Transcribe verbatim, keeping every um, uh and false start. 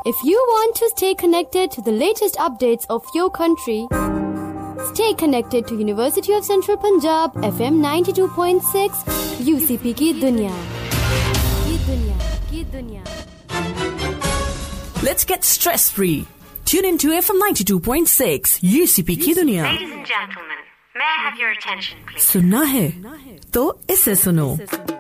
If you want to stay connected to the latest updates of your country, stay connected to University of Central Punjab F M ninety-two point six U C P की दुनिया की दुनिया की दुनिया. Let's get stress free. Tune into F M ninety-two point six U C P की दुनिया. Ladies and gentlemen, may I have your attention, please? सुनना है तो इसे सुनो.